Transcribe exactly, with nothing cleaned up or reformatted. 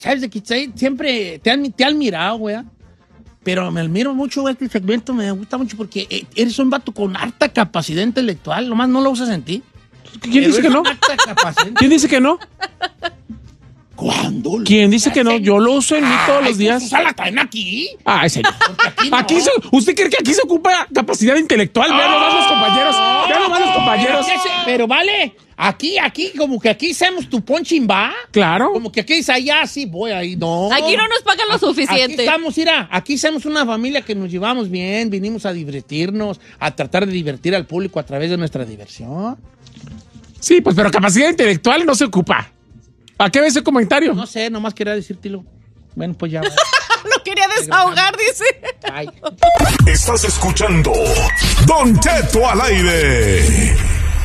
sabes de que siempre te han, te han mirado, güey. Pero me admiro mucho, güey, este segmento me gusta mucho porque eres un vato con harta capacidad intelectual, nomás no lo usas en ti. ¿Quién dice que no? ¿Quién dice que no? ¿Cuándo? ¿Quién dice que no? Yo lo uso en mí todos los días. ¿Usa la traen aquí? Ah, ese no. Aquí, no. Aquí se, ¿usted cree que aquí se ocupa capacidad intelectual? Vean nomás los compañeros. Vean nomás los compañeros. Pero, pero vale, aquí, aquí, como que aquí hacemos tu punching, ¿va? Claro. Como que aquí dice allá, sí voy, ahí no. Aquí no nos pagan lo suficiente. Aquí estamos, mira, aquí somos una familia que nos llevamos bien, vinimos a divertirnos, a tratar de divertir al público a través de nuestra diversión. Sí, pues, pero capacidad intelectual no se ocupa. ¿A qué ves ese comentario? No sé, nomás quería decírtelo. Bueno, pues ya. Lo quería desahogar, dice. Ay. Estás escuchando Don Cheto al aire.